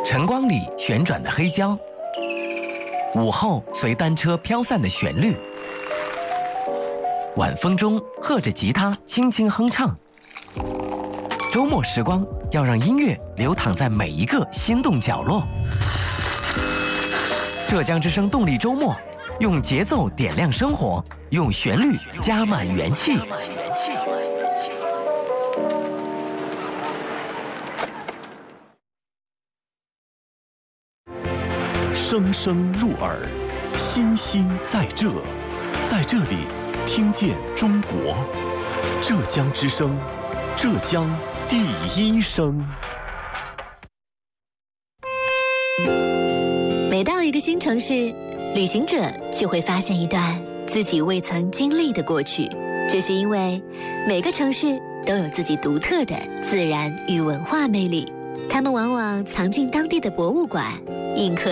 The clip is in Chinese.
晨光里旋转的黑胶，午后随单车飘散的旋律，晚风中和着吉他轻轻哼唱。周末时光要让音乐流淌在每一个心动角落。浙江之声动力周末，用节奏点亮生活，用旋律加满元气。 声声入耳，心心在这，在这里听见中国。浙江之声，浙江第一声。 每到一个新城市，旅行者就会发现一段自己未曾经历的过去。这是因为每个城市都有自己独特的自然与文化魅力，它们往往藏进当地的博物馆，印刻